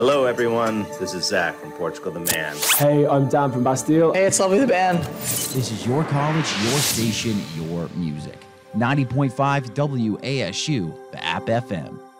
Hello, everyone. This is Zach from Portugal the Man. Hey, I'm Dan from Bastille. Hey, it's Lovely the Band. This is your college, your station, your music. 90.5 WASU, the App FM.